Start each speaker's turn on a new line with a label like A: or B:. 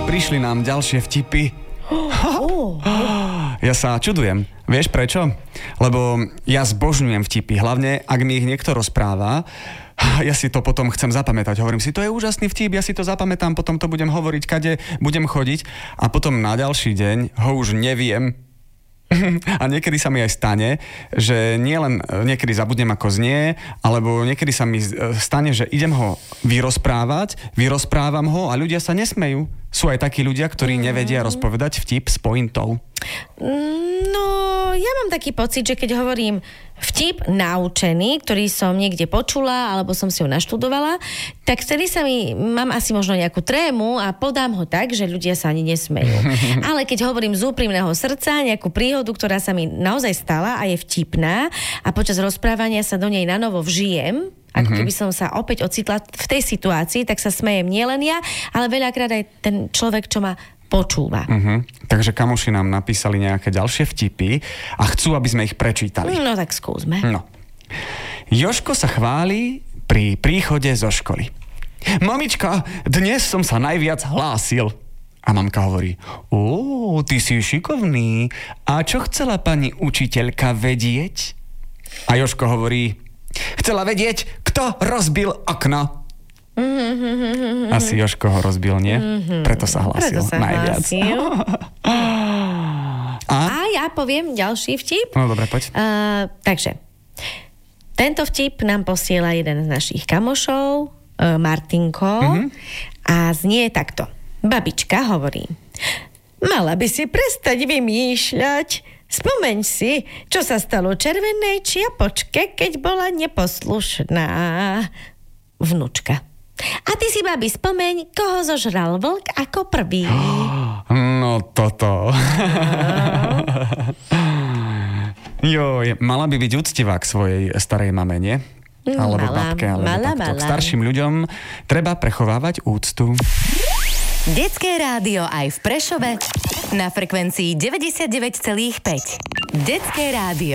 A: Prišli nám ďalšie vtipy. Ja sa čudujem. Vieš prečo? Lebo ja zbožňujem vtipy. Hlavne, ak mi ich niekto rozpráva, ja si to potom chcem zapamätať. Hovorím si, to je úžasný vtip, ja si to zapamätám, potom to budem hovoriť, kade budem chodiť a potom na ďalší deň ho už neviem. A niekedy sa mi aj stane, že nielen niekedy zabudnem, ako znie, alebo niekedy sa mi stane, že idem ho vyrozprávam ho a ľudia sa nesmejú. Sú aj takí ľudia, ktorí nevedia rozpovedať vtip s pointou.
B: No, ja mám taký pocit, že keď hovorím vtip naučený, ktorý som niekde počula, alebo som si ho naštudovala, tak vtedy mám asi možno nejakú trému a podám ho tak, že ľudia sa ani nesmejú. Ale keď hovorím z úprimného srdca nejakú príhodu, ktorá sa mi naozaj stala a je vtipná a počas rozprávania sa do nej nanovo vžijem, ako keby som sa opäť ocitla v tej situácii, tak sa smejem nielen ja, ale veľakrát aj ten človek, čo ma počúva.
A: Takže kamoši nám napísali nejaké ďalšie vtipy a chcú, aby sme ich prečítali.
B: No tak skúsme.
A: No. Jožko sa chváli pri príchode zo školy. Mamička, dnes som sa najviac hlásil. A mamka hovorí, ty si šikovný. A čo chcela pani učiteľka vedieť? A Jožko hovorí, chcela vedieť, kto rozbil okno. Asi Jožko ho rozbil, nie? Preto sa hlásil najviac.
B: A ja poviem ďalší vtip.
A: No dobre, poď.
B: Takže, tento vtip nám posiela jeden z našich kamošov, Martinko, a znie takto. Babička hovorí, mala by si prestať vymýšľať. Spomeň si, čo sa stalo červenej čiapočke, keď bola neposlušná. Vnúčka. A ty si, babi, spomeň, koho zožral vlk ako prvý.
A: No toto. Joj, mala by byť úctivá k svojej starej mame, nie? Alebo babke, alebo takto. K starším ľuďom treba prechovávať úctu.
C: Detské rádio aj v Prešove na frekvencii 99,5. Detské rádio.